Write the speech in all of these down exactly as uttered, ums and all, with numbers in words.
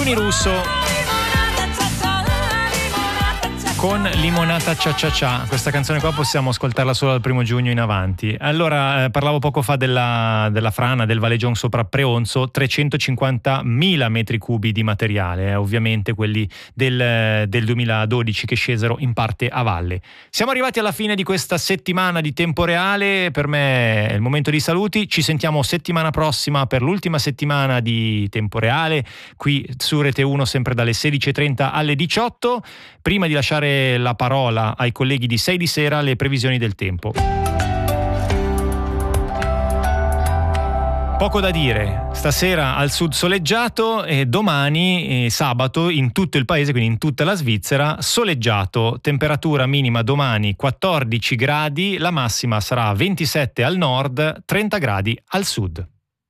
Giuni Russo con Limonata Cia Cia Cia. Questa canzone qua possiamo ascoltarla solo dal primo giugno in avanti. Allora, eh, parlavo poco fa della, della frana del Valegion sopra Preonzo, trecentocinquantamila metri cubi di materiale, eh, ovviamente quelli del, del duemiladodici che scesero in parte a valle. Siamo arrivati alla fine di questa settimana di Tempo Reale, per me è il momento di saluti, ci sentiamo settimana prossima per l'ultima settimana di Tempo Reale, qui su Rete uno sempre dalle sedici e trenta alle diciotto. Prima di lasciare la parola ai colleghi di sei di sera, le previsioni del tempo. Poco da dire, stasera al sud soleggiato e domani eh, sabato in tutto il paese, quindi in tutta la Svizzera, soleggiato, temperatura minima domani quattordici gradi, la massima sarà ventisette al nord, trenta gradi al sud.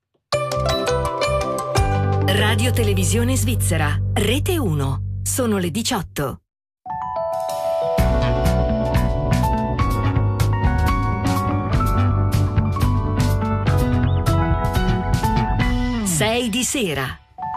Radio Televisione Svizzera, Rete uno, sono le diciotto. sei di sera.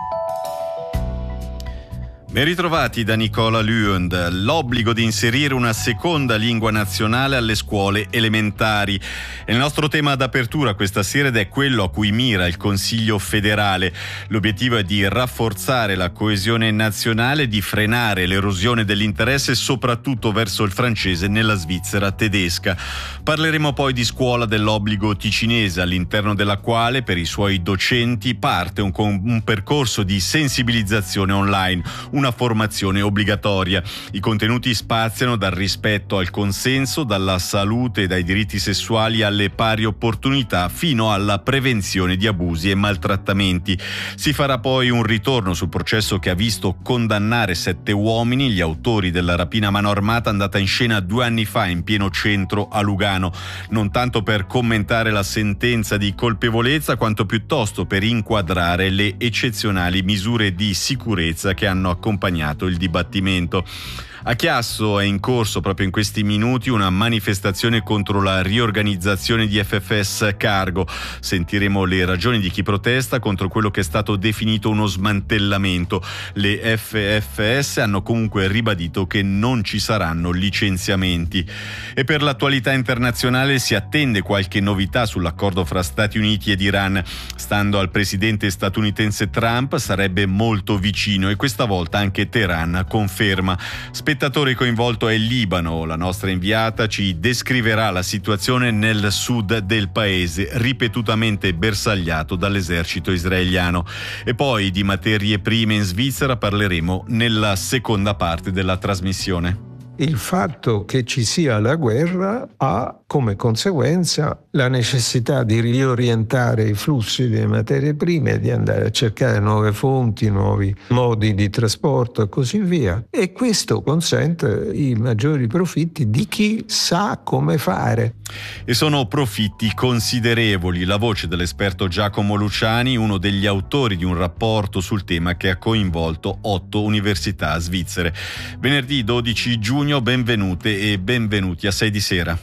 Ben ritrovati da Nicola Lund. L'obbligo di inserire una seconda lingua nazionale alle scuole elementari è il nostro tema d'apertura questa sera ed è quello a cui mira il Consiglio federale. L'obiettivo è di rafforzare la coesione nazionale, di frenare l'erosione dell'interesse soprattutto verso il francese nella Svizzera tedesca. Parleremo poi di scuola dell'obbligo ticinese, all'interno della quale per i suoi docenti parte un, un percorso di sensibilizzazione online, una formazione obbligatoria. I contenuti spaziano dal rispetto al consenso, dalla salute e dai diritti sessuali alle pari opportunità fino alla prevenzione di abusi e maltrattamenti. Si farà poi un ritorno sul processo che ha visto condannare sette uomini, gli autori della rapina a mano armata andata in scena due anni fa in pieno centro a Lugano, non tanto per commentare la sentenza di colpevolezza quanto piuttosto per inquadrare le eccezionali misure di sicurezza che hanno accompagnato il dibattimento. A Chiasso è in corso proprio in questi minuti una manifestazione contro la riorganizzazione di F F S Cargo. Sentiremo le ragioni di chi protesta contro quello che è stato definito uno smantellamento. Le F F S hanno comunque ribadito che non ci saranno licenziamenti. E per l'attualità internazionale si attende qualche novità sull'accordo fra Stati Uniti ed Iran. Stando al presidente statunitense Trump sarebbe molto vicino e questa volta anche Teheran conferma. Spettatore coinvolto è il Libano. La nostra inviata ci descriverà la situazione nel sud del paese, ripetutamente bersagliato dall'esercito israeliano. E poi di materie prime in Svizzera parleremo nella seconda parte della trasmissione. Il fatto che ci sia la guerra ha come conseguenza la necessità di riorientare i flussi delle materie prime, di andare a cercare nuove fonti, nuovi modi di trasporto e così via. E questo consente i maggiori profitti di chi sa come fare. E sono profitti considerevoli. La voce dell'esperto Giacomo Luciani, uno degli autori di un rapporto sul tema che ha coinvolto otto università svizzere. Venerdì dodici giugno, benvenute e benvenuti a sei di sera.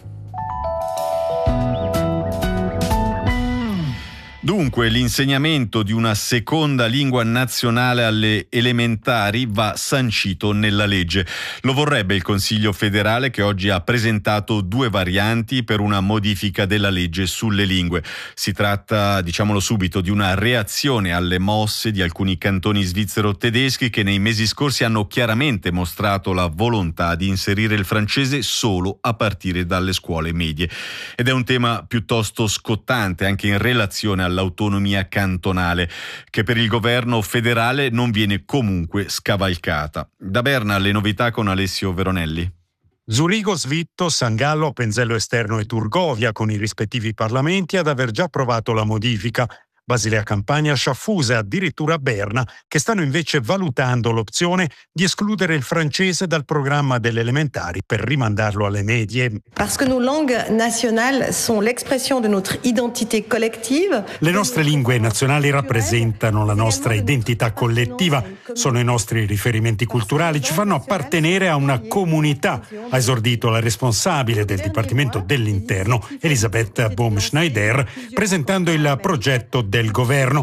Dunque, l'insegnamento di una seconda lingua nazionale alle elementari va sancito nella legge. Lo vorrebbe il Consiglio federale, che oggi ha presentato due varianti per una modifica della legge sulle lingue. Si tratta, diciamolo subito, di una reazione alle mosse di alcuni cantoni svizzero-tedeschi che nei mesi scorsi hanno chiaramente mostrato la volontà di inserire il francese solo a partire dalle scuole medie. Ed è un tema piuttosto scottante anche in relazione all'autonomia cantonale, che per il governo federale non viene comunque scavalcata. Da Berna le novità con Alessio Veronelli. Zurigo, Svitto, San Gallo, Penzello Esterno e Turgovia, con i rispettivi parlamenti, ad aver già approvato la modifica. Basilea Campania, Sciaffusa e addirittura Berna, che stanno invece valutando l'opzione di escludere il francese dal programma delle elementari per rimandarlo alle medie. Parce que nos langues nationales sont l'expression de notre identité collective. Le nostre lingue nazionali rappresentano la nostra identità collettiva, sono i nostri riferimenti culturali, ci fanno appartenere a una comunità, ha esordito la responsabile del Dipartimento dell'Interno, Elisabeth Baumschneider, presentando il progetto del governo,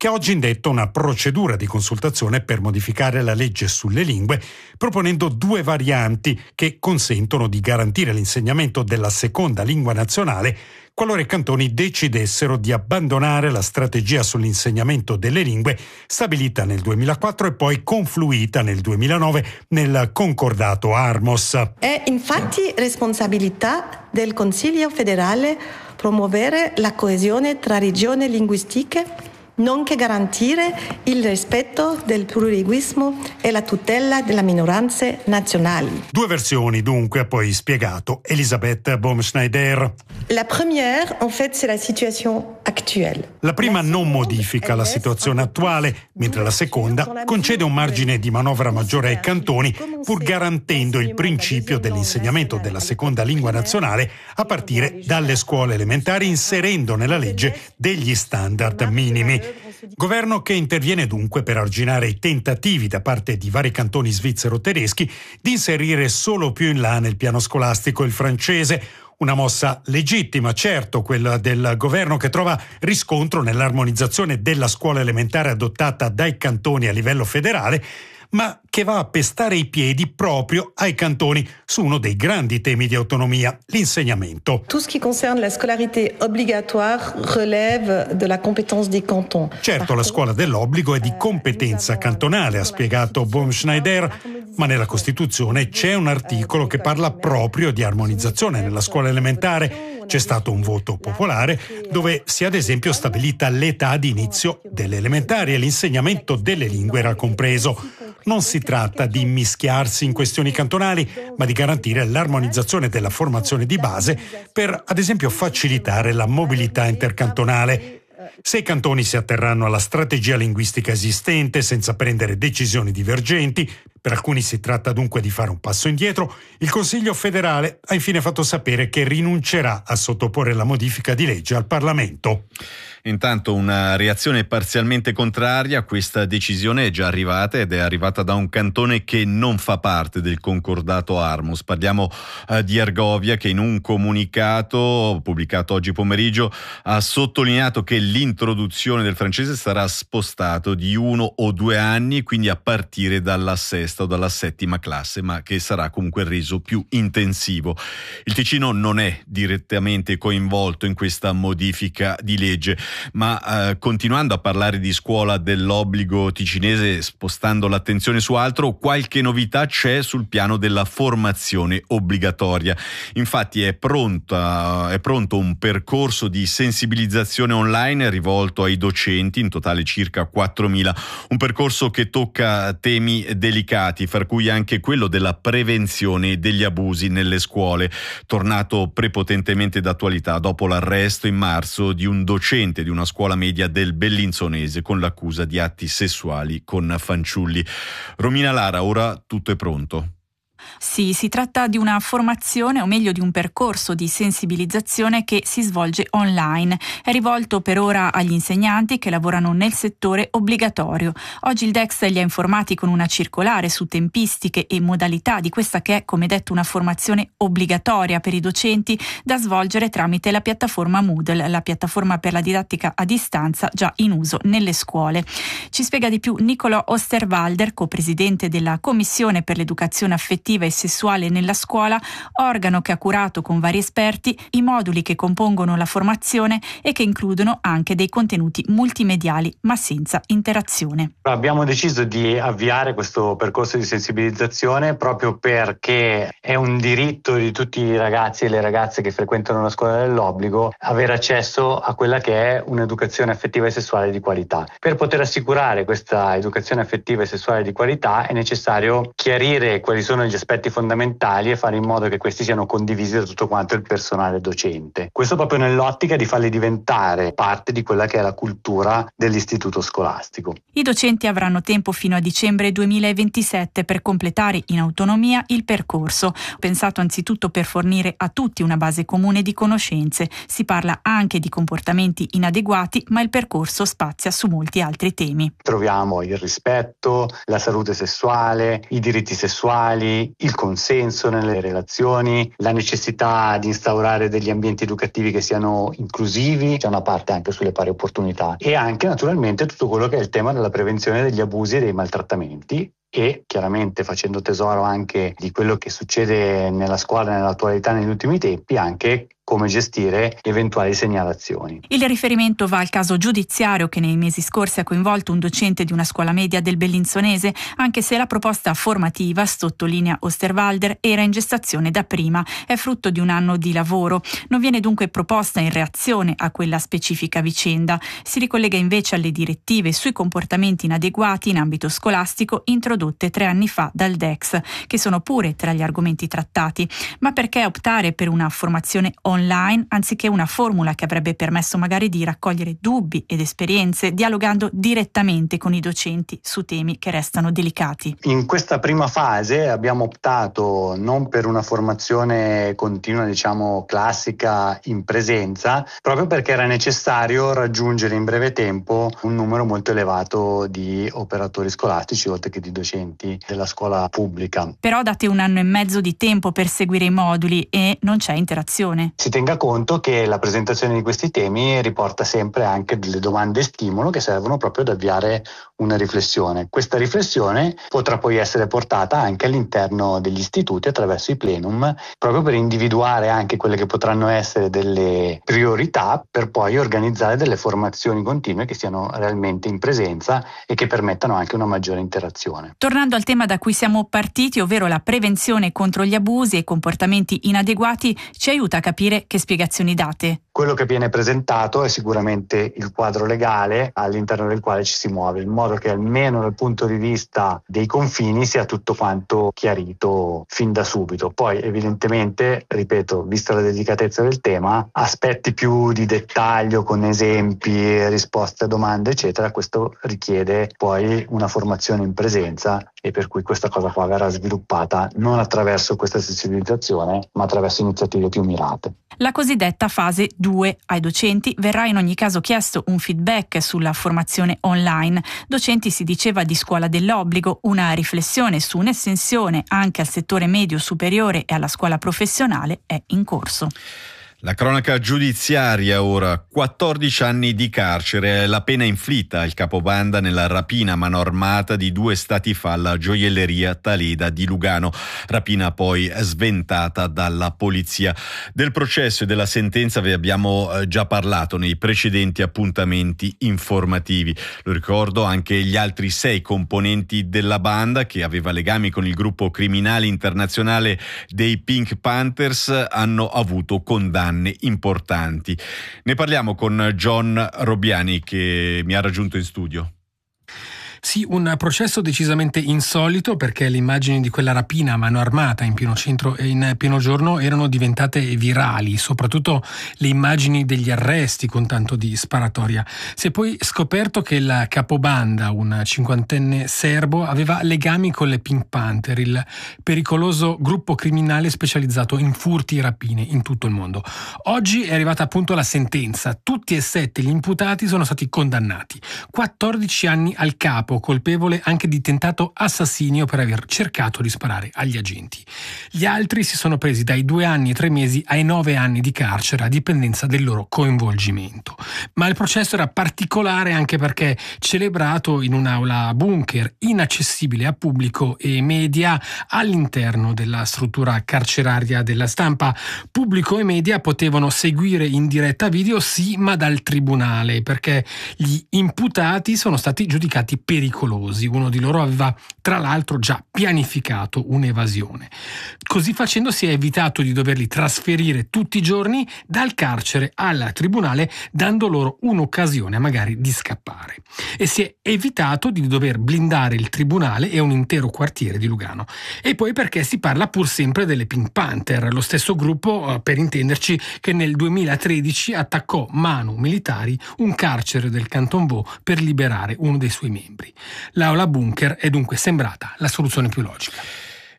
che ha oggi indetto una procedura di consultazione per modificare la legge sulle lingue, proponendo due varianti che consentono di garantire l'insegnamento della seconda lingua nazionale qualora i cantoni decidessero di abbandonare la strategia sull'insegnamento delle lingue stabilita nel duemilaquattro e poi confluita nel duemilanove nel concordato Armos. È infatti responsabilità del Consiglio federale promuovere la coesione tra regioni linguistiche, nonché garantire il rispetto del plurilinguismo e la tutela delle minoranze nazionali. Due versioni dunque, ha poi spiegato Elisabeth Baumschneider. La première, en fait, c'est la situation actuelle. La prima non modifica la situazione attuale, mentre la seconda concede un margine di manovra maggiore ai cantoni, pur garantendo il principio dell'insegnamento della seconda lingua nazionale a partire dalle scuole elementari, inserendo nella legge degli standard minimi. Governo che interviene dunque per arginare i tentativi da parte di vari cantoni svizzero-tedeschi di inserire solo più in là nel piano scolastico il francese. Una mossa legittima, certo, quella del governo, che trova riscontro nell'armonizzazione della scuola elementare adottata dai cantoni a livello federale, ma che va a pestare i piedi proprio ai cantoni su uno dei grandi temi di autonomia, l'insegnamento. Tout ce qui concerne la scolarité obligatoire relève de la compétence des cantons. Certo, la scuola dell'obbligo è di competenza cantonale, ha spiegato Baumschneider, ma nella Costituzione c'è un articolo che parla proprio di armonizzazione nella scuola elementare. C'è stato un voto popolare dove si è ad esempio stabilita l'età di inizio delle elementari e l'insegnamento delle lingue era compreso. Non si tratta di immischiarsi in questioni cantonali, ma di garantire l'armonizzazione della formazione di base per, ad esempio, facilitare la mobilità intercantonale. Se i cantoni si atterranno alla strategia linguistica esistente senza prendere decisioni divergenti, per alcuni si tratta dunque di fare un passo indietro, il Consiglio federale ha infine fatto sapere che rinuncerà a sottoporre la modifica di legge al Parlamento. Intanto una reazione parzialmente contraria a questa decisione è già arrivata ed è arrivata da un cantone che non fa parte del concordato Armos. Parliamo eh, di Argovia, che in un comunicato pubblicato oggi pomeriggio ha sottolineato che l'introduzione del francese sarà spostato di uno o due anni, quindi a partire dalla sesta o dalla settima classe, ma che sarà comunque reso più intensivo. Il Ticino non è direttamente coinvolto in questa modifica di legge, ma eh, continuando a parlare di scuola dell'obbligo ticinese, spostando l'attenzione su altro, qualche novità c'è sul piano della formazione obbligatoria. Infatti è pronta, è pronto un percorso di sensibilizzazione online rivolto ai docenti, in totale circa quattromila, un percorso che tocca temi delicati, fra cui anche quello della prevenzione degli abusi nelle scuole, tornato prepotentemente d'attualità dopo l'arresto in marzo di un docente di una scuola media del Bellinzonese con l'accusa di atti sessuali con fanciulli. Romina Lara, ora tutto è pronto. Sì, si tratta di una formazione, o meglio di un percorso di sensibilizzazione che si svolge online. È rivolto per ora agli insegnanti che lavorano nel settore obbligatorio. Oggi il D E X li ha informati con una circolare su tempistiche e modalità di questa che è, come detto, una formazione obbligatoria per i docenti da svolgere tramite la piattaforma Moodle, la piattaforma per la didattica a distanza già in uso nelle scuole. Ci spiega di più Nicolò Osterwalder, co-presidente della Commissione per l'Educazione Affettiva e sessuale nella scuola, organo che ha curato con vari esperti i moduli che compongono la formazione e che includono anche dei contenuti multimediali ma senza interazione. Abbiamo deciso di avviare questo percorso di sensibilizzazione proprio perché è un diritto di tutti i ragazzi e le ragazze che frequentano la scuola dell'obbligo avere accesso a quella che è un'educazione affettiva e sessuale di qualità. Per poter assicurare questa educazione affettiva e sessuale di qualità è necessario chiarire quali sono gli aspetti fondamentali e fare in modo che questi siano condivisi da tutto quanto il personale docente. Questo proprio nell'ottica di farli diventare parte di quella che è la cultura dell'istituto scolastico. I docenti avranno tempo fino a dicembre duemilaventisette per completare in autonomia il percorso, pensato anzitutto per fornire a tutti una base comune di conoscenze. Si parla anche di comportamenti inadeguati, ma il percorso spazia su molti altri temi. Troviamo il rispetto, la salute sessuale, i diritti sessuali, il consenso nelle relazioni, la necessità di instaurare degli ambienti educativi che siano inclusivi, c'è una parte anche sulle pari opportunità e anche naturalmente tutto quello che è il tema della prevenzione degli abusi e dei maltrattamenti. E chiaramente, facendo tesoro anche di quello che succede nella scuola nell'attualità negli ultimi tempi, anche come gestire eventuali segnalazioni. Il riferimento va al caso giudiziario che nei mesi scorsi ha coinvolto un docente di una scuola media del Bellinzonese, anche se la proposta formativa, sottolinea Osterwalder, era in gestazione da prima, è frutto di un anno di lavoro. Non viene dunque proposta in reazione a quella specifica vicenda. Si ricollega invece alle direttive sui comportamenti inadeguati in ambito scolastico introdotte tre anni fa dal D E X, che sono pure tra gli argomenti trattati. Ma perché optare per una formazione online anziché una formula che avrebbe permesso magari di raccogliere dubbi ed esperienze dialogando direttamente con i docenti su temi che restano delicati? In questa prima fase abbiamo optato non per una formazione continua, diciamo classica in presenza, proprio perché era necessario raggiungere in breve tempo un numero molto elevato di operatori scolastici oltre che di docenti della scuola pubblica. Però date un anno e mezzo di tempo per seguire i moduli e non c'è interazione. Si tenga conto che la presentazione di questi temi riporta sempre anche delle domande stimolo che servono proprio ad avviare una riflessione. Questa riflessione potrà poi essere portata anche all'interno degli istituti attraverso i plenum, proprio per individuare anche quelle che potranno essere delle priorità per poi organizzare delle formazioni continue che siano realmente in presenza e che permettano anche una maggiore interazione. Tornando al tema da cui siamo partiti, ovvero la prevenzione contro gli abusi e i comportamenti inadeguati, ci aiuta a capire che spiegazioni date. Quello che viene presentato è sicuramente il quadro legale all'interno del quale ci si muove, in modo che almeno dal punto di vista dei confini sia tutto quanto chiarito fin da subito. Poi evidentemente, ripeto, vista la delicatezza del tema, aspetti più di dettaglio con esempi, risposte a domande eccetera, questo richiede poi una formazione in presenza e per cui questa cosa qua verrà sviluppata non attraverso questa sensibilizzazione ma attraverso iniziative più mirate. La cosiddetta fase due. Ai docenti verrà in ogni caso chiesto un feedback sulla formazione online. Docenti si diceva di scuola dell'obbligo, una riflessione su un'estensione anche al settore medio superiore e alla scuola professionale è in corso. La cronaca giudiziaria ora, quattordici anni di carcere, la pena inflitta al capobanda nella rapina a mano armata di due stati fa alla gioielleria Taleda di Lugano, rapina poi sventata dalla polizia. Del processo e della sentenza vi abbiamo già parlato nei precedenti appuntamenti informativi. Lo ricordo anche gli altri sei componenti della banda che aveva legami con il gruppo criminale internazionale dei Pink Panthers hanno avuto condanne importanti. Ne parliamo con John Robiani che mi ha raggiunto in studio. Sì, un processo decisamente insolito perché le immagini di quella rapina a mano armata in pieno centro e in pieno giorno erano diventate virali, soprattutto le immagini degli arresti con tanto di sparatoria. Si è poi scoperto che il capobanda, un cinquantenne serbo, aveva legami con le Pink Panther, il pericoloso gruppo criminale specializzato in furti e rapine in tutto il mondo. Oggi è arrivata appunto la sentenza. Tutti e sette gli imputati sono stati condannati. quattordici anni al capo, colpevole anche di tentato assassinio per aver cercato di sparare agli agenti. Gli altri si sono presi dai due anni e tre mesi ai nove anni di carcere a dipendenza del loro coinvolgimento. Ma il processo era particolare anche perché celebrato in un'aula bunker inaccessibile a pubblico e media all'interno della struttura carceraria della Stampa. Pubblico e media potevano seguire in diretta video, sì, ma dal tribunale, perché gli imputati sono stati giudicati pericolosi. Uno di loro aveva tra l'altro già pianificato un'evasione. Così facendo si è evitato di doverli trasferire tutti i giorni dal carcere al tribunale, dando loro un'occasione magari di scappare. E si è evitato di dover blindare il tribunale e un intero quartiere di Lugano. E poi perché si parla pur sempre delle Pink Panther, lo stesso gruppo, per intenderci, che nel duemilatredici attaccò manu militari un carcere del Canton Vaud per liberare uno dei suoi membri. L'aula bunker è dunque sembrata la soluzione più logica.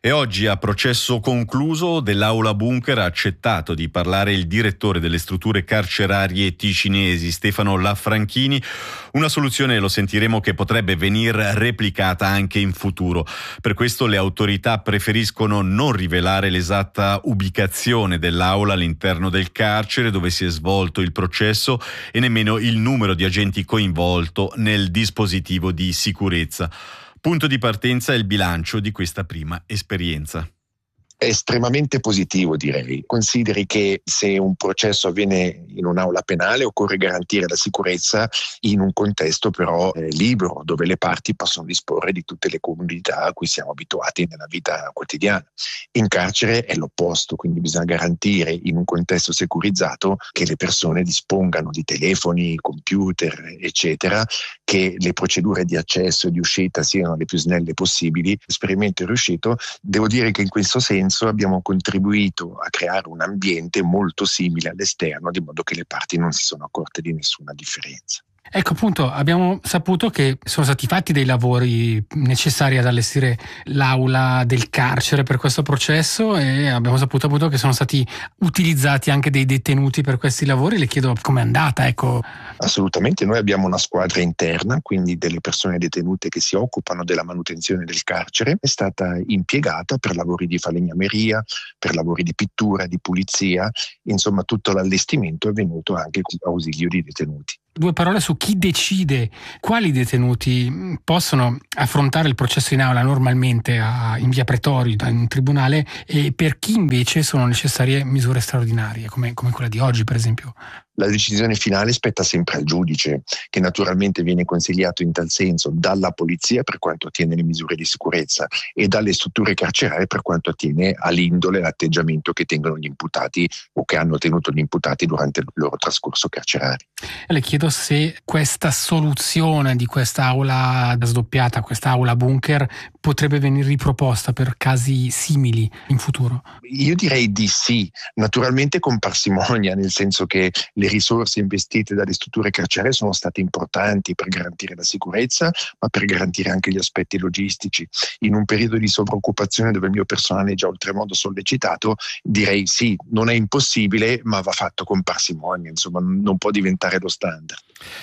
E oggi, a processo concluso dell'Aula Bunker, ha accettato di parlare il direttore delle strutture carcerarie ticinesi, Stefano Lafranchini. Una soluzione, lo sentiremo, che potrebbe venir replicata anche in futuro. Per questo le autorità preferiscono non rivelare l'esatta ubicazione dell'aula all'interno del carcere dove si è svolto il processo e nemmeno il numero di agenti coinvolto nel dispositivo di sicurezza. Punto di partenza è il bilancio di questa prima esperienza. È estremamente positivo, direi. Consideri che se un processo avviene in un'aula penale occorre garantire la sicurezza in un contesto però eh, libero, dove le parti possono disporre di tutte le comodità a cui siamo abituati nella vita quotidiana. In carcere è l'opposto, quindi bisogna garantire in un contesto securizzato che le persone dispongano di telefoni, computer, eccetera, che le procedure di accesso e di uscita siano le più snelle possibili. L'esperimento è riuscito. Devo dire che in questo senso abbiamo contribuito a creare un ambiente molto simile all'esterno, di modo che le parti non si sono accorte di nessuna differenza. Ecco, appunto, abbiamo saputo che sono stati fatti dei lavori necessari ad allestire l'aula del carcere per questo processo e abbiamo saputo appunto che sono stati utilizzati anche dei detenuti per questi lavori. Le chiedo com'è andata, ecco. Assolutamente, noi abbiamo una squadra interna, quindi delle persone detenute che si occupano della manutenzione del carcere. È stata impiegata per lavori di falegnameria, per lavori di pittura, di pulizia, insomma tutto l'allestimento è venuto anche con ausilio di detenuti. Due parole su chi decide quali detenuti possono affrontare il processo in aula normalmente a, in via Pretorio, in tribunale, e per chi invece sono necessarie misure straordinarie, come, come quella di oggi per esempio. La decisione finale spetta sempre al giudice, che naturalmente viene consigliato in tal senso dalla polizia per quanto attiene le misure di sicurezza e dalle strutture carcerarie per quanto attiene all'indole e all'atteggiamento che tengono gli imputati o che hanno tenuto gli imputati durante il loro trascorso carcerario. Le chiedo se questa soluzione di quest'aula sdoppiata, quest'aula bunker, potrebbe venire riproposta per casi simili in futuro. Io direi di sì, naturalmente con parsimonia, nel senso che le risorse investite dalle strutture carcerarie sono state importanti per garantire la sicurezza, ma per garantire anche gli aspetti logistici. In un periodo di sovroccupazione dove il mio personale è già oltremodo sollecitato, direi sì, non è impossibile, ma va fatto con parsimonia, insomma non può diventare lo standard.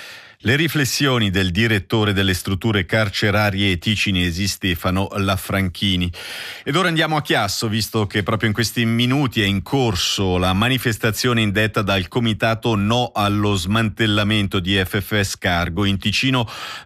Le riflessioni del direttore delle strutture carcerarie ticinesi, Stefano Lafranchini. Ed ora andiamo a Chiasso, visto che proprio in questi minuti è in corso la manifestazione indetta dal comitato No allo smantellamento di F F S Cargo in Ticino,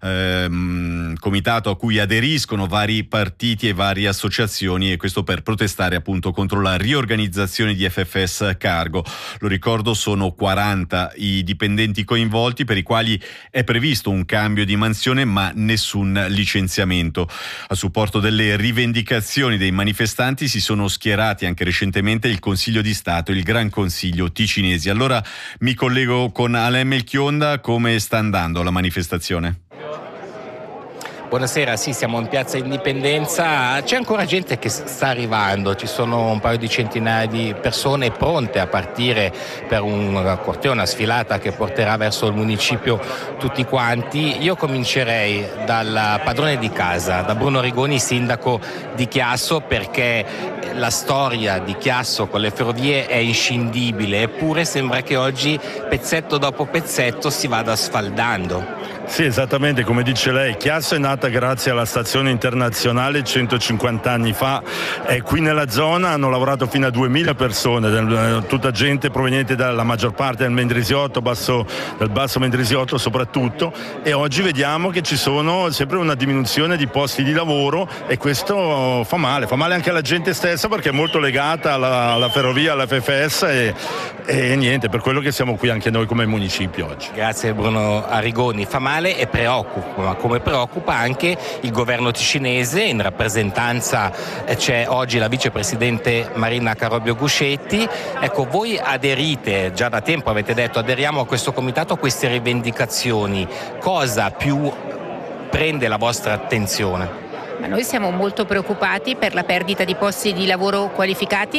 ehm, comitato a cui aderiscono vari partiti e varie associazioni, e questo per protestare appunto contro la riorganizzazione di F F S Cargo. Lo ricordo, sono quaranta i dipendenti coinvolti, per i quali è previsto un cambio di mansione ma nessun licenziamento. A supporto delle rivendicazioni dei manifestanti si sono schierati anche recentemente il Consiglio di Stato e il Gran Consiglio ticinesi. Allora mi collego con Alain Melchionda. Come sta andando la manifestazione? Buonasera, sì, siamo in Piazza Indipendenza, c'è ancora gente che sta arrivando, ci sono un paio di centinaia di persone pronte a partire per un corteo, una sfilata che porterà verso il municipio tutti quanti. Io comincerei dal padrone di casa, da Bruno Rigoni, sindaco di Chiasso, perché la storia di Chiasso con le ferrovie è inscindibile, eppure sembra che oggi pezzetto dopo pezzetto si vada sfaldando. Sì, esattamente come dice lei, Chiasso è nata grazie alla stazione internazionale centocinquanta anni fa e qui nella zona hanno lavorato fino a duemila persone, tutta gente proveniente dalla maggior parte del Mendrisiotto, basso, del basso Mendrisiotto soprattutto, e oggi vediamo che ci sono sempre una diminuzione di posti di lavoro e questo fa male, fa male anche alla gente stessa perché è molto legata alla, alla ferrovia, alla F F S e, e niente, per quello che siamo qui anche noi come municipio oggi. Grazie Bruno Arrigoni, fa male e preoccupa, ma come preoccupa anche il governo ticinese. In rappresentanza c'è oggi la vicepresidente Marina Carobbio Guscetti. Ecco, voi aderite, già da tempo avete detto aderiamo a questo comitato, a queste rivendicazioni. Cosa più prende la vostra attenzione? Ma noi siamo molto preoccupati per la perdita di posti di lavoro qualificati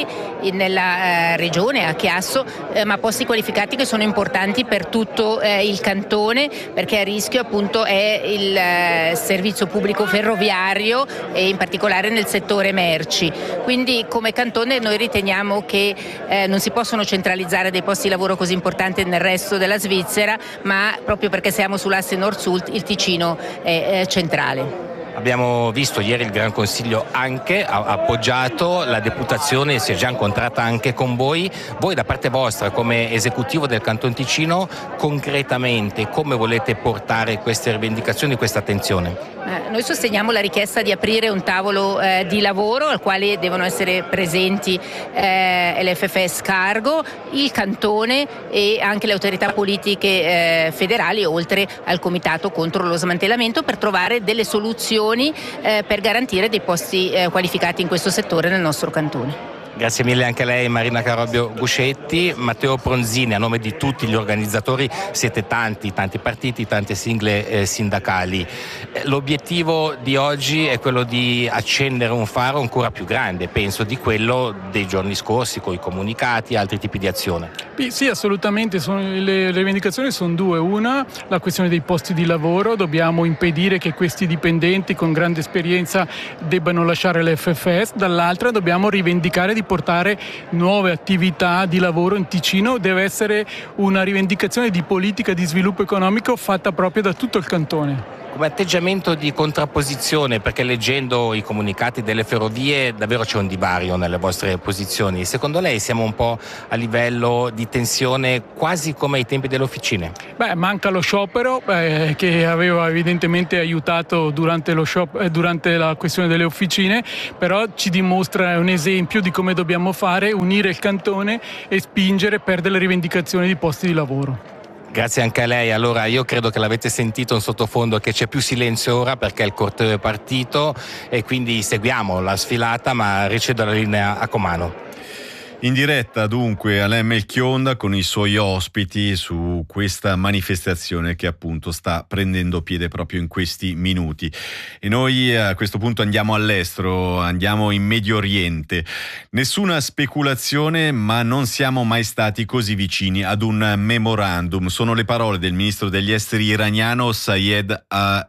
nella eh, regione, a Chiasso, eh, ma posti qualificati che sono importanti per tutto eh, il cantone, perché a rischio appunto è il eh, servizio pubblico ferroviario e in particolare nel settore merci. Quindi come cantone noi riteniamo che eh, non si possono centralizzare dei posti di lavoro così importanti nel resto della Svizzera, ma proprio perché siamo sull'asse nord-sud il Ticino è eh, centrale. Abbiamo visto ieri il Gran Consiglio anche ha appoggiato la deputazione, si è già incontrata anche con voi. Voi da parte vostra come esecutivo del Canton Ticino concretamente come volete portare queste rivendicazioni, questa attenzione? Eh, noi sosteniamo la richiesta di aprire un tavolo eh, di lavoro al quale devono essere presenti eh, l'F F S Cargo, il Cantone e anche le autorità politiche eh, federali, oltre al Comitato contro lo smantellamento, per trovare delle soluzioni eh, per garantire dei posti eh, qualificati in questo settore nel nostro cantone. Grazie mille anche a lei Marina Carobbio Guscetti. Matteo Pronzini, a nome di tutti gli organizzatori, siete tanti, tanti partiti, tante sigle eh, sindacali. L'obiettivo di oggi è quello di accendere un faro ancora più grande, penso, di quello dei giorni scorsi, con i comunicati e altri tipi di azione. Sì, assolutamente, sono, le, le rivendicazioni sono due. Una, la questione dei posti di lavoro, dobbiamo impedire che questi dipendenti con grande esperienza debbano lasciare l'F F S, dall'altra dobbiamo rivendicare di portare nuove attività di lavoro in Ticino. Deve essere una rivendicazione di politica di sviluppo economico fatta proprio da tutto il cantone. Come atteggiamento di contrapposizione, perché leggendo i comunicati delle ferrovie davvero c'è un divario nelle vostre posizioni, secondo lei siamo un po' a livello di tensione quasi come ai tempi delle officine? Beh, manca lo sciopero eh, che aveva evidentemente aiutato durante, lo shop, eh, durante la questione delle officine, però ci dimostra un esempio di come dobbiamo fare, unire il cantone e spingere per delle rivendicazioni di posti di lavoro. Grazie anche a lei. Allora io credo che l'avete sentito in sottofondo che c'è più silenzio ora perché il corteo è partito e quindi seguiamo la sfilata, ma ricevo la linea a Comano. In diretta dunque Alain Melchionda con i suoi ospiti su questa manifestazione che appunto sta prendendo piede proprio in questi minuti. E noi a questo punto andiamo all'estero, andiamo in Medio Oriente. Nessuna speculazione, ma non siamo mai stati così vicini ad un memorandum. Sono le parole del ministro degli esteri iraniano Sayed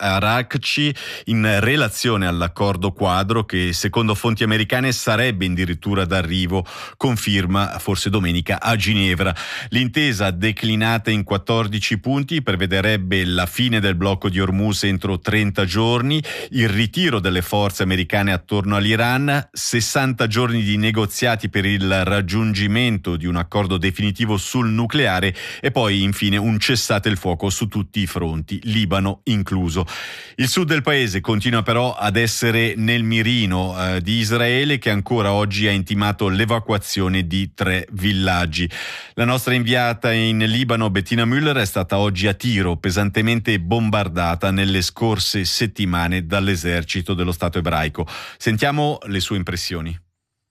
Arakci in relazione all'accordo quadro che secondo fonti americane sarebbe addirittura d'arrivo con firma forse domenica a Ginevra. L'intesa declinata in quattordici punti prevederebbe la fine del blocco di Hormuz entro trenta giorni, il ritiro delle forze americane attorno all'Iran, sessanta giorni di negoziati per il raggiungimento di un accordo definitivo sul nucleare e poi infine un cessate il fuoco su tutti i fronti, Libano incluso. Il sud del paese continua però ad essere nel mirino eh, di Israele, che ancora oggi ha intimato l'evacuazione di tre villaggi. La nostra inviata in Libano, Bettina Müller, è stata oggi a Tiro, pesantemente bombardata nelle scorse settimane dall'esercito dello Stato ebraico. Sentiamo le sue impressioni.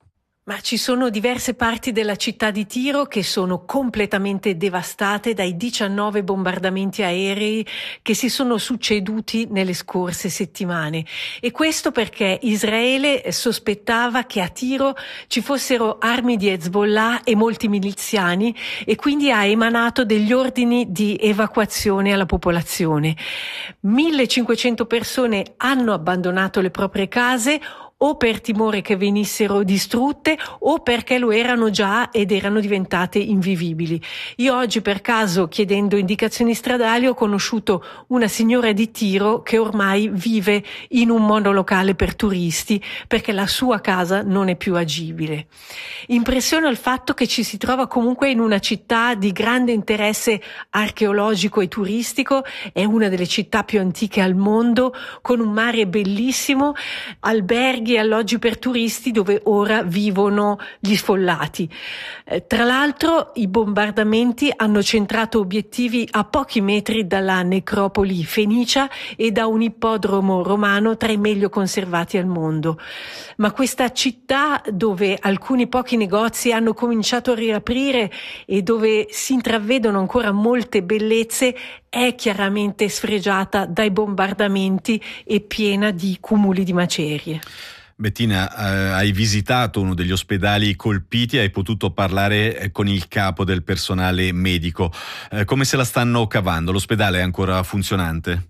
Ma ci sono diverse parti della città di Tiro che sono completamente devastate dai diciannove bombardamenti aerei che si sono succeduti nelle scorse settimane. E questo perché Israele sospettava che a Tiro ci fossero armi di Hezbollah e molti miliziani e quindi ha emanato degli ordini di evacuazione alla popolazione. millecinquecento persone hanno abbandonato le proprie case o per timore che venissero distrutte o perché lo erano già ed erano diventate invivibili. Io oggi per caso, chiedendo indicazioni stradali, ho conosciuto una signora di Tiro che ormai vive in un monolocale per turisti perché la sua casa non è più agibile. Impressiona il fatto che ci si trova comunque in una città di grande interesse archeologico e turistico, è una delle città più antiche al mondo, con un mare bellissimo, alberghi alberghi e alloggi per turisti dove ora vivono gli sfollati. Eh, tra l'altro i bombardamenti hanno centrato obiettivi a pochi metri dalla necropoli fenicia e da un ippodromo romano tra i meglio conservati al mondo. Ma questa città, dove alcuni pochi negozi hanno cominciato a riaprire e dove si intravedono ancora molte bellezze, è chiaramente sfregiata dai bombardamenti e piena di cumuli di macerie. Bettina, eh, hai visitato uno degli ospedali colpiti, hai potuto parlare eh, con il capo del personale medico. Eh, come se la stanno cavando? L'ospedale è ancora funzionante?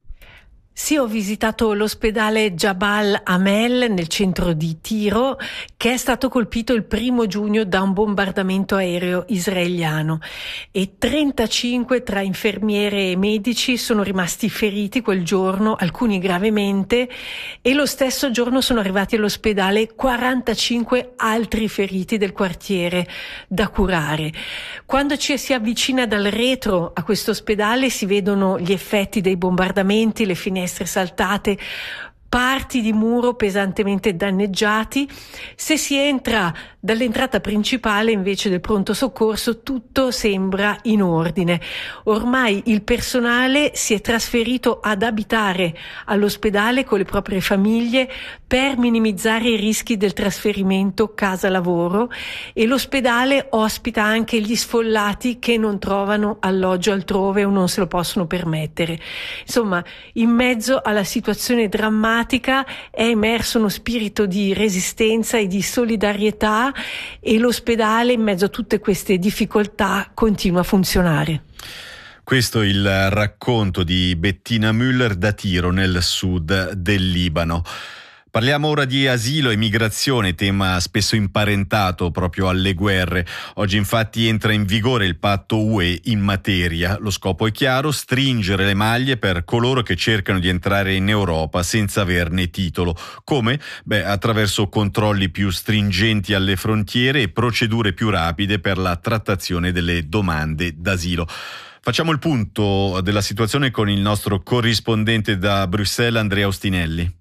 Sì, ho visitato l'ospedale Jabal Amel nel centro di Tiro, che è stato colpito il primo giugno da un bombardamento aereo israeliano, e trentacinque tra infermiere e medici sono rimasti feriti quel giorno, alcuni gravemente, e lo stesso giorno sono arrivati all'ospedale quarantacinque altri feriti del quartiere da curare. Quando ci si avvicina dal retro a questo ospedale si vedono gli effetti dei bombardamenti, le finestre saltate, parti di muro pesantemente danneggiati. Se si entra dall'entrata principale invece del pronto soccorso, tutto sembra in ordine. Ormai il personale si è trasferito ad abitare all'ospedale con le proprie famiglie per minimizzare i rischi del trasferimento casa-lavoro, e l'ospedale ospita anche gli sfollati che non trovano alloggio altrove o non se lo possono permettere. Insomma, in mezzo alla situazione drammatica è emerso uno spirito di resistenza e di solidarietà, e l'ospedale in mezzo a tutte queste difficoltà continua a funzionare. Questo è il racconto di Bettina Müller da Tiro, nel sud del Libano. Parliamo ora di asilo e migrazione, tema spesso imparentato proprio alle guerre. Oggi infatti entra in vigore il patto U E in materia. Lo scopo è chiaro: stringere le maglie per coloro che cercano di entrare in Europa senza averne titolo. Come? Beh, attraverso controlli più stringenti alle frontiere e procedure più rapide per la trattazione delle domande d'asilo. Facciamo il punto della situazione con il nostro corrispondente da Bruxelles, Andrea Ostinelli.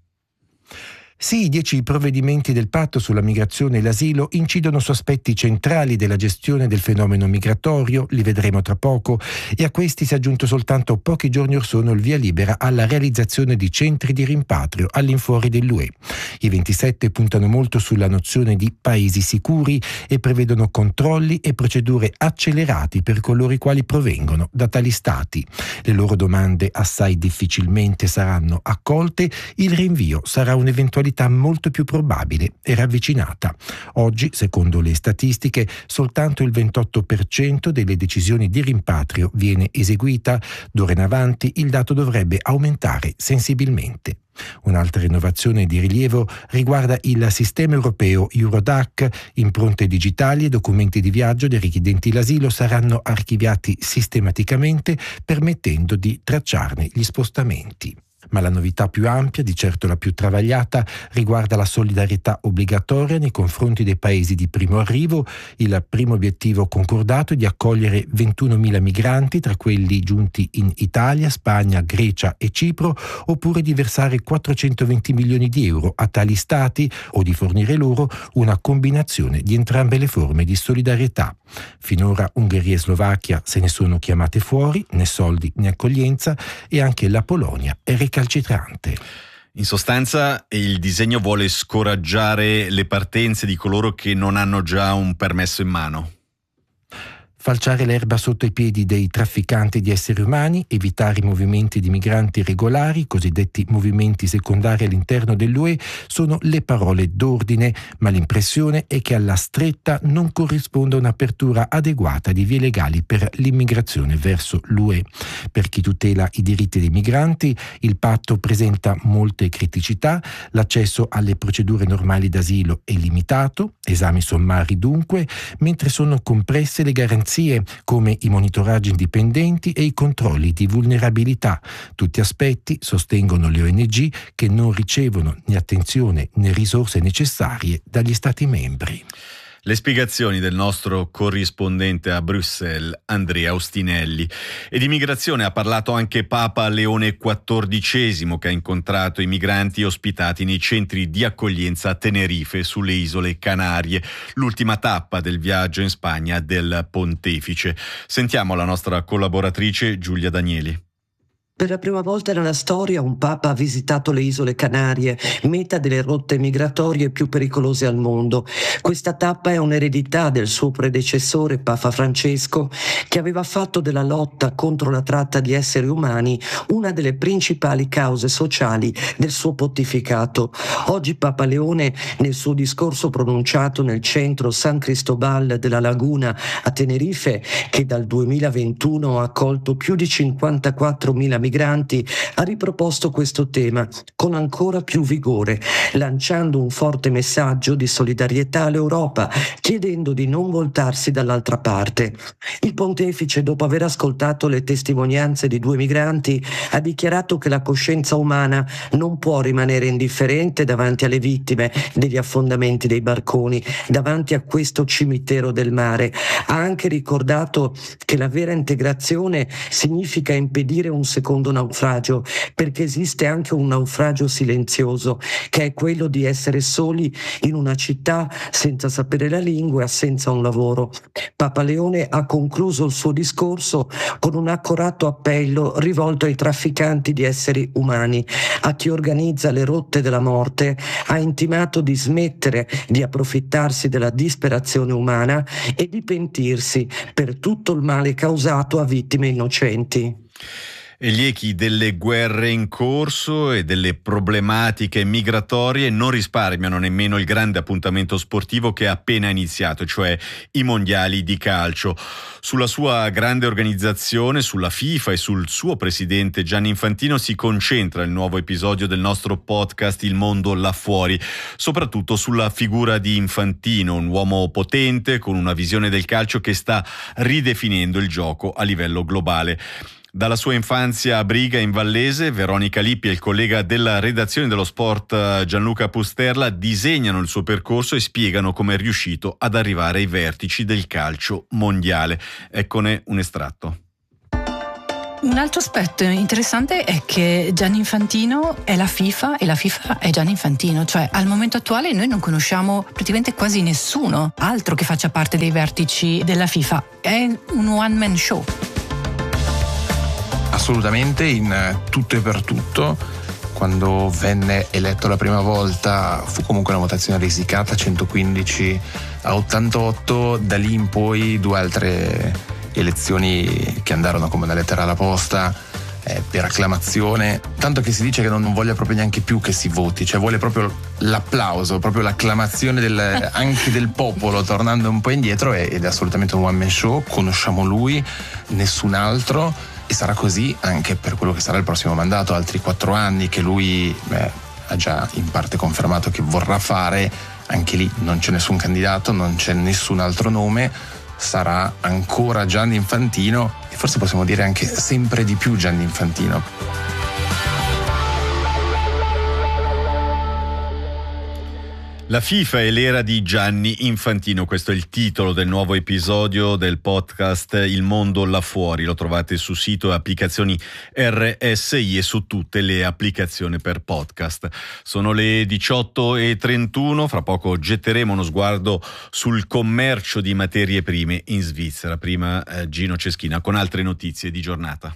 Sì, i dieci provvedimenti del patto sulla migrazione e l'asilo incidono su aspetti centrali della gestione del fenomeno migratorio, li vedremo tra poco, e a questi si è aggiunto soltanto pochi giorni or sono il via libera alla realizzazione di centri di rimpatrio all'infuori dell'U E. I ventisette puntano molto sulla nozione di paesi sicuri e prevedono controlli e procedure accelerati per coloro i quali provengono da tali stati. Le loro domande assai difficilmente saranno accolte, il rinvio sarà un'eventualità molto più probabile e ravvicinata. Oggi, secondo le statistiche, soltanto il ventotto per cento delle decisioni di rimpatrio viene eseguita. D'ora in avanti il dato dovrebbe aumentare sensibilmente. Un'altra innovazione di rilievo riguarda il sistema europeo Eurodac. Impronte digitali e documenti di viaggio dei richiedenti l'asilo saranno archiviati sistematicamente, permettendo di tracciarne gli spostamenti. Ma la novità più ampia, di certo la più travagliata, riguarda la solidarietà obbligatoria nei confronti dei paesi di primo arrivo. Il primo obiettivo concordato è di accogliere ventunomila migranti, tra quelli giunti in Italia, Spagna, Grecia e Cipro, oppure di versare quattrocentoventi milioni di euro a tali stati o di fornire loro una combinazione di entrambe le forme di solidarietà. Finora Ungheria e Slovacchia se ne sono chiamate fuori, né soldi né accoglienza, e anche la Polonia è recalcitrante. In sostanza, il disegno vuole scoraggiare le partenze di coloro che non hanno già un permesso in mano. Falciare l'erba sotto i piedi dei trafficanti di esseri umani, evitare i movimenti di migranti regolari, cosiddetti movimenti secondari all'interno dell'U E, sono le parole d'ordine, ma l'impressione è che alla stretta non corrisponda un'apertura adeguata di vie legali per l'immigrazione verso l'U E. Per chi tutela i diritti dei migranti, il patto presenta molte criticità. L'accesso alle procedure normali d'asilo è limitato, esami sommari dunque, mentre sono compresse le garanzie come i monitoraggi indipendenti e i controlli di vulnerabilità, tutti aspetti, sostengono le O N G, che non ricevono né attenzione né risorse necessarie dagli Stati membri. Le spiegazioni del nostro corrispondente a Bruxelles, Andrea Ostinelli. E di migrazione ha parlato anche Papa Leone quattordicesimo, che ha incontrato i migranti ospitati nei centri di accoglienza a Tenerife, sulle isole Canarie, l'ultima tappa del viaggio in Spagna del Pontefice. Sentiamo la nostra collaboratrice Giulia Danieli. Per la prima volta nella storia un Papa ha visitato le isole Canarie, meta delle rotte migratorie più pericolose al mondo. Questa tappa è un'eredità del suo predecessore, Papa Francesco, che aveva fatto della lotta contro la tratta di esseri umani una delle principali cause sociali del suo pontificato. Oggi Papa Leone, nel suo discorso pronunciato nel centro San Cristobal della Laguna a Tenerife, che dal duemilaventuno ha accolto più di cinquantaquattromila migranti, ha riproposto questo tema con ancora più vigore, lanciando un forte messaggio di solidarietà all'Europa, chiedendo di non voltarsi dall'altra parte. Il pontefice, dopo aver ascoltato le testimonianze di due migranti, ha dichiarato che la coscienza umana non può rimanere indifferente davanti alle vittime degli affondamenti dei barconi, davanti a questo cimitero del mare. Ha anche ricordato che la vera integrazione significa impedire un secondo naufragio, perché esiste anche un naufragio silenzioso, che è quello di essere soli in una città senza sapere la lingua e senza un lavoro. Papa Leone ha concluso il suo discorso con un accorato appello rivolto ai trafficanti di esseri umani, a chi organizza le rotte della morte. Ha intimato di smettere di approfittarsi della disperazione umana e di pentirsi per tutto il male causato a vittime innocenti. E gli echi delle guerre in corso e delle problematiche migratorie non risparmiano nemmeno il grande appuntamento sportivo che è appena iniziato, cioè i mondiali di calcio. Sulla sua grande organizzazione, sulla FIFA e sul suo presidente Gianni Infantino si concentra il nuovo episodio del nostro podcast Il mondo là fuori, soprattutto sulla figura di Infantino, un uomo potente con una visione del calcio che sta ridefinendo il gioco a livello globale. Dalla sua infanzia a Briga in Vallese, Veronica Lippi e il collega della redazione dello sport Gianluca Pusterla disegnano il suo percorso e spiegano come è riuscito ad arrivare ai vertici del calcio mondiale. Eccone un estratto. Un altro aspetto interessante è che Gianni Infantino è la FIFA e la FIFA è Gianni Infantino, cioè al momento attuale noi non conosciamo praticamente quasi nessuno altro che faccia parte dei vertici della FIFA. È un one man show. Assolutamente, in tutto e per tutto. Quando venne eletto la prima volta fu comunque una votazione risicata, centoquindici a ottantotto, da lì in poi due altre elezioni che andarono come una lettera alla posta, eh, per acclamazione, tanto che si dice che non voglia proprio neanche più che si voti, cioè vuole proprio l'applauso, proprio l'acclamazione del, anche del popolo, tornando un po' indietro, ed è assolutamente un one man show. Conosciamo lui, nessun altro. E sarà così anche per quello che sarà il prossimo mandato, altri quattro anni che lui beh, ha già in parte confermato che vorrà fare. Anche lì non c'è nessun candidato, non c'è nessun altro nome, sarà ancora Gianni Infantino e forse possiamo dire anche sempre di più Gianni Infantino. La FIFA e l'era di Gianni Infantino, questo è il titolo del nuovo episodio del podcast Il mondo là fuori. Lo trovate su sito e applicazioni R S I e su tutte le applicazioni per podcast. Sono le diciotto e trentuno, fra poco getteremo uno sguardo sul commercio di materie prime in Svizzera. Prima eh, Gino Ceschina con altre notizie di giornata.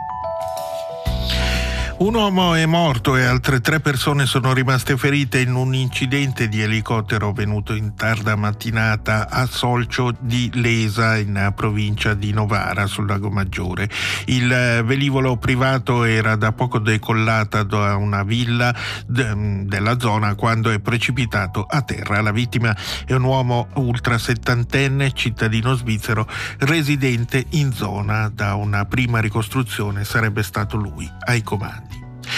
Un uomo è morto e altre tre persone sono rimaste ferite in un incidente di elicottero avvenuto in tarda mattinata a Solcio di Lesa, in provincia di Novara, sul Lago Maggiore. Il velivolo privato era da poco decollata da una villa de- della zona quando è precipitato a terra. La vittima è un uomo ultrasettantenne, cittadino svizzero, residente in zona. Da una prima ricostruzione sarebbe stato lui ai comandi.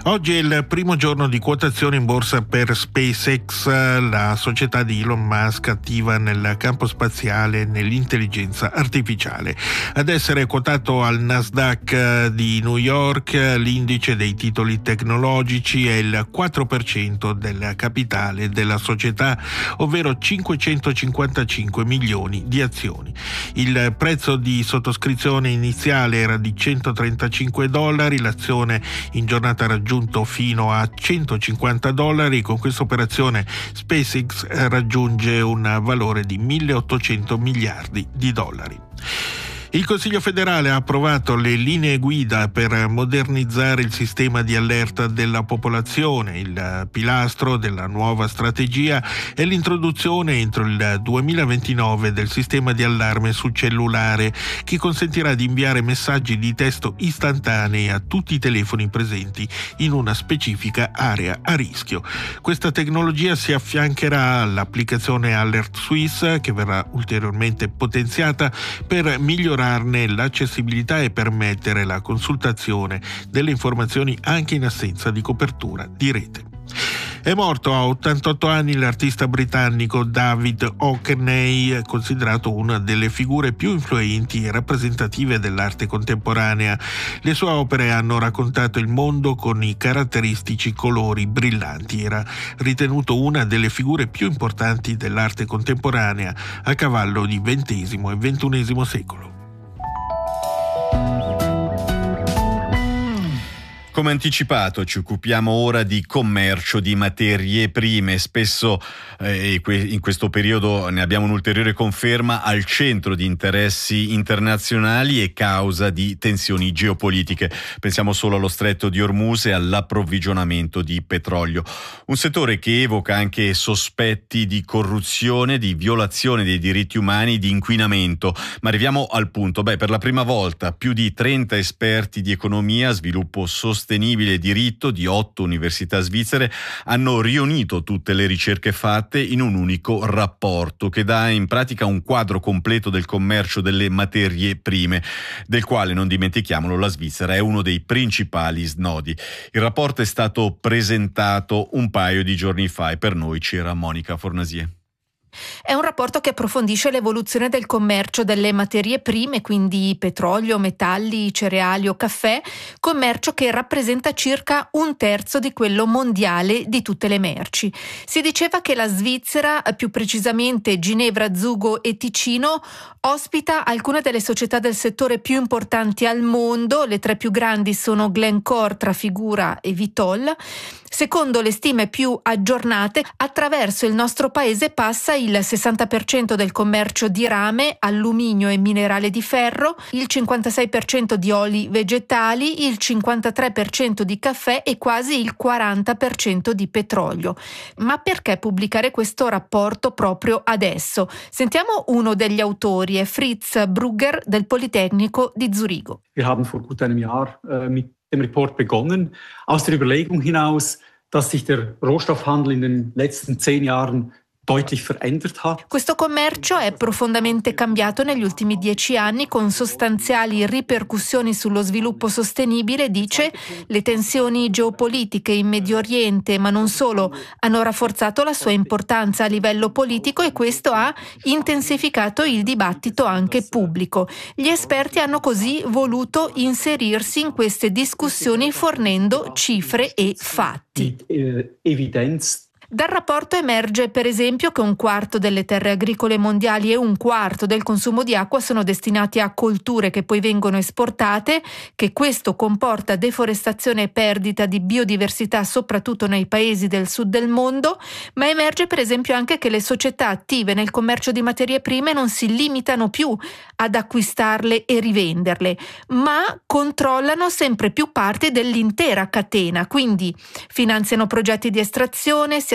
Oggi è il primo giorno di quotazione in borsa per SpaceX, la società di Elon Musk attiva nel campo spaziale e nell'intelligenza artificiale. Ad essere quotato al Nasdaq di New York, l'indice dei titoli tecnologici è il quattro per cento del capitale della società, ovvero cinquecentocinquantacinque milioni di azioni. Il prezzo di sottoscrizione iniziale era di centotrentacinque dollari, l'azione in giornata ha raggiunto fino a centocinquanta dollari. Con questa operazione SpaceX raggiunge un valore di milleottocento miliardi di dollari. Il Consiglio federale ha approvato le linee guida per modernizzare il sistema di allerta della popolazione. Il pilastro della nuova strategia è l'introduzione entro il duemilaventinove del sistema di allarme sul cellulare, che consentirà di inviare messaggi di testo istantanei a tutti i telefoni presenti in una specifica area a rischio. Questa tecnologia si affiancherà all'applicazione Alert Suisse, che verrà ulteriormente potenziata per migliorare l'accessibilità e permettere la consultazione delle informazioni anche in assenza di copertura di rete. È morto a ottantotto anni l'artista britannico David Hockney, considerato una delle figure più influenti e rappresentative dell'arte contemporanea. Le sue opere hanno raccontato il mondo con i caratteristici colori brillanti. Era ritenuto una delle figure più importanti dell'arte contemporanea a cavallo di ventesimo e ventunesimo secolo. Come anticipato, ci occupiamo ora di commercio di materie prime. Spesso eh, in questo periodo ne abbiamo un'ulteriore conferma, al centro di interessi internazionali e causa di tensioni geopolitiche. Pensiamo solo allo stretto di Hormuz e all'approvvigionamento di petrolio. Un settore che evoca anche sospetti di corruzione, di violazione dei diritti umani, di inquinamento. Ma arriviamo al punto. Beh, per la prima volta più di trenta esperti di economia, sviluppo sostenibile sostenibile e diritto di otto università svizzere hanno riunito tutte le ricerche fatte in un unico rapporto che dà in pratica un quadro completo del commercio delle materie prime, del quale, non dimentichiamolo, la Svizzera è uno dei principali snodi. Il rapporto è stato presentato un paio di giorni fa e per noi c'era Monica Fornasier. È un rapporto che approfondisce l'evoluzione del commercio delle materie prime, quindi petrolio, metalli, cereali o caffè, commercio che rappresenta circa un terzo di quello mondiale di tutte le merci. Si diceva che la Svizzera, più precisamente Ginevra, Zugo e Ticino, ospita alcune delle società del settore più importanti al mondo. Le tre più grandi sono Glencore, Trafigura e Vitol. Secondo le stime più aggiornate, attraverso il nostro paese passa il sessanta per cento del commercio di rame, alluminio e minerale di ferro, il cinquantasei per cento di oli vegetali, il cinquantatré per cento di caffè e quasi il quaranta per cento di petrolio. Ma perché pubblicare questo rapporto proprio adesso? Sentiamo uno degli autori, è Fritz Brugger del Politecnico di Zurigo. Wir haben vor gut einem Jahr äh, mit dem Report begonnen, aus der Überlegung hinaus, dass sich der Rohstoffhandel in den letzten zehn Jahren deutlich verändert hat. Questo commercio è profondamente cambiato negli ultimi dieci anni con sostanziali ripercussioni sullo sviluppo sostenibile, dice. Le tensioni geopolitiche in Medio Oriente, ma non solo, hanno rafforzato la sua importanza a livello politico e questo ha intensificato il dibattito anche pubblico. Gli esperti hanno così voluto inserirsi in queste discussioni fornendo cifre e fatti. Evidenz. Dal rapporto emerge per esempio che un quarto delle terre agricole mondiali e un quarto del consumo di acqua sono destinati a colture che poi vengono esportate, che questo comporta deforestazione e perdita di biodiversità soprattutto nei paesi del sud del mondo, ma emerge per esempio anche che le società attive nel commercio di materie prime non si limitano più ad acquistarle e rivenderle, ma controllano sempre più parti dell'intera catena, quindi finanziano progetti di estrazione, si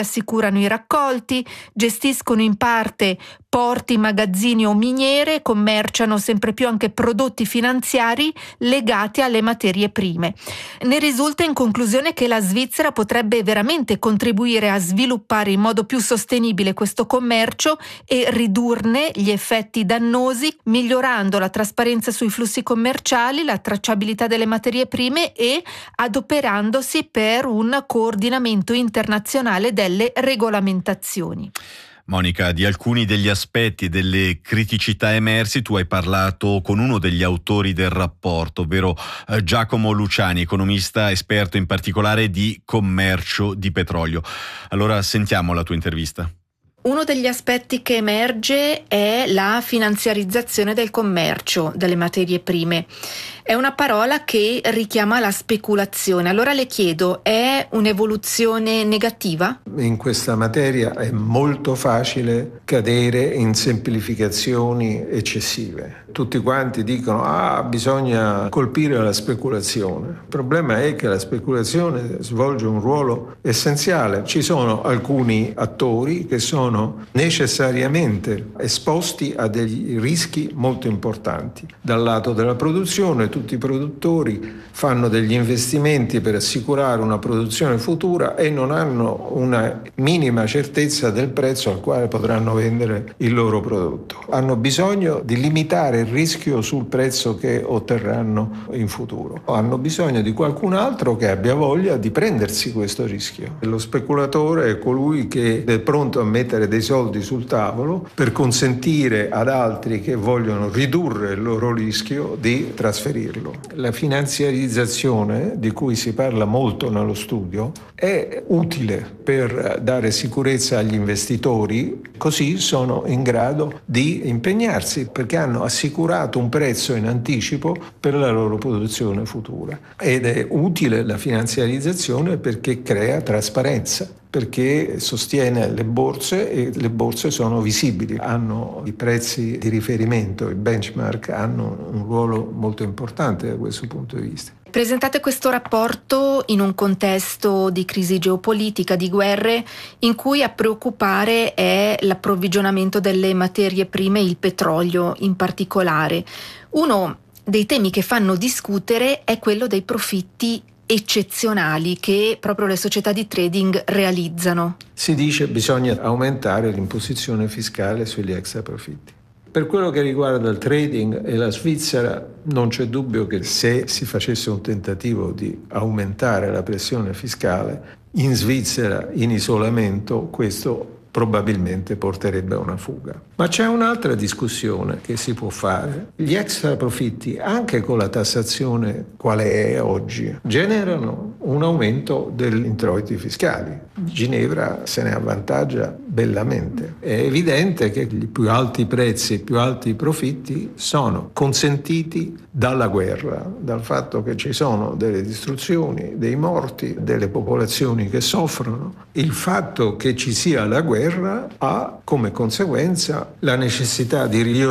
assicurano i raccolti, gestiscono in parte porti, magazzini o miniere, commerciano sempre più anche prodotti finanziari legati alle materie prime. Ne risulta in conclusione che la Svizzera potrebbe veramente contribuire a sviluppare in modo più sostenibile questo commercio e ridurne gli effetti dannosi, migliorando la trasparenza sui flussi commerciali, la tracciabilità delle materie prime e adoperandosi per un coordinamento internazionale delle regolamentazioni. Monica, di alcuni degli aspetti e delle criticità emersi tu hai parlato con uno degli autori del rapporto, ovvero eh, Giacomo Luciani, economista esperto in particolare di commercio di petrolio. Allora sentiamo la tua intervista. Uno degli aspetti che emerge è la finanziarizzazione del commercio delle materie prime. È una parola che richiama la speculazione. Allora le chiedo, è un'evoluzione negativa? In questa materia è molto facile cadere in semplificazioni eccessive. Tutti quanti dicono ah, bisogna colpire la speculazione. Il problema è che la speculazione svolge un ruolo essenziale. Ci sono alcuni attori che sono necessariamente esposti a degli rischi molto importanti. Dal lato della produzione, tutti i produttori fanno degli investimenti per assicurare una produzione futura e non hanno una minima certezza del prezzo al quale potranno vendere il loro prodotto. Hanno bisogno di limitare il rischio sul prezzo che otterranno in futuro. Hanno bisogno di qualcun altro che abbia voglia di prendersi questo rischio. Lo speculatore è colui che è pronto a mettere dei soldi sul tavolo per consentire ad altri che vogliono ridurre il loro rischio di trasferirlo. La finanziarizzazione, di cui si parla molto nello studio, è utile per dare sicurezza agli investitori, così sono in grado di impegnarsi perché hanno assicurato un prezzo in anticipo per la loro produzione futura. Ed è utile la finanziarizzazione perché crea trasparenza, perché sostiene le borse e le borse sono visibili, hanno i prezzi di riferimento, i benchmark hanno un ruolo molto importante da questo punto di vista. Presentate questo rapporto in un contesto di crisi geopolitica, di guerre, in cui a preoccupare è l'approvvigionamento delle materie prime, il petrolio in particolare. Uno dei temi che fanno discutere è quello dei profitti eccezionali che proprio le società di trading realizzano. Si dice che bisogna aumentare l'imposizione fiscale sugli extra profitti. Per quello che riguarda il trading e la Svizzera, non c'è dubbio che se si facesse un tentativo di aumentare la pressione fiscale in Svizzera in isolamento, questo probabilmente porterebbe a una fuga. Ma c'è un'altra discussione che si può fare. Gli extra profitti, anche con la tassazione quale è oggi, generano un aumento degli introiti fiscali. Ginevra se ne avvantaggia bellamente. È evidente che i più alti prezzi, i più alti profitti sono consentiti dalla guerra, dal fatto che ci sono delle distruzioni, dei morti, delle popolazioni che soffrono. Il fatto che ci sia la guerra ha come conseguenza la necessità di riorientare